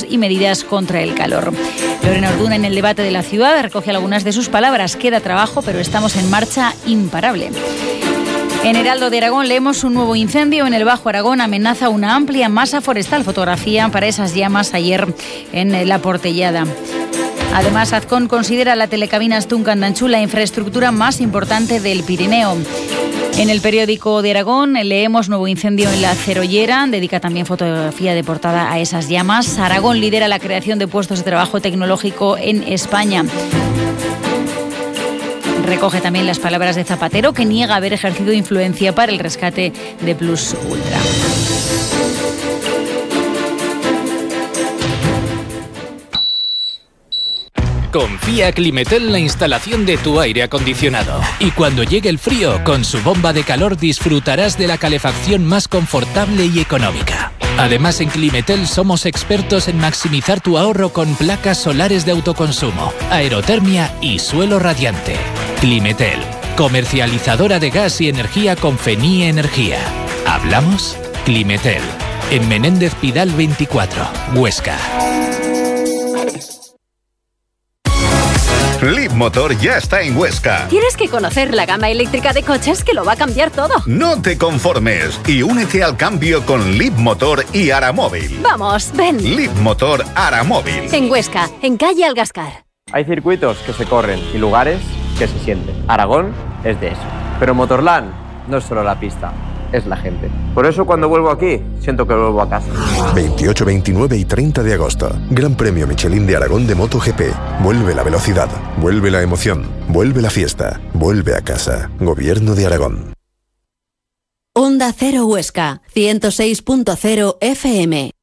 y medidas contra el calor. Lorena Orduna, en el debate de la ciudad, recoge algunas de sus palabras. Queda trabajo, pero estamos en marcha imparable. En Heraldo de Aragón leemos: un nuevo incendio en el Bajo Aragón amenaza una amplia masa forestal. Fotografía para esas llamas ayer en La Portellada. Además, Azcón considera la telecabina Astún-Candanchú la infraestructura más importante del Pirineo. En el periódico de Aragón leemos: nuevo incendio en La Cerollera. Dedica también fotografía de portada a esas llamas. Aragón lidera la creación de puestos de trabajo tecnológico en España. Recoge también las palabras de Zapatero, que niega haber ejercido influencia para el rescate de Plus Ultra. Confía Climetel en la instalación de tu aire acondicionado. Y cuando llegue el frío, con su bomba de calor disfrutarás de la calefacción más confortable y económica. Además, en Climetel somos expertos en maximizar tu ahorro con placas solares de autoconsumo, aerotermia y suelo radiante. Climetel, comercializadora de gas y energía con FENIE Energía. ¿Hablamos? Climetel, en Menéndez Pidal 24, Huesca. Leapmotor ya está en Huesca. Tienes que conocer la gama eléctrica de coches que lo va a cambiar todo. No te conformes y únete al cambio con Leapmotor y Aramóvil. Vamos, ven. Leapmotor Aramóvil. En Huesca, en calle Algascar. Hay circuitos que se corren y lugares que se sienten. Aragón es de eso. Pero Motorland no es solo la pista, es la gente. Por eso cuando vuelvo aquí, siento que vuelvo a casa. 28, 29 y 30 de agosto. Gran Premio Michelin de Aragón de MotoGP. Vuelve la velocidad, vuelve la emoción, vuelve la fiesta, vuelve a casa. Gobierno de Aragón. Onda Cero Huesca, 106.0 FM.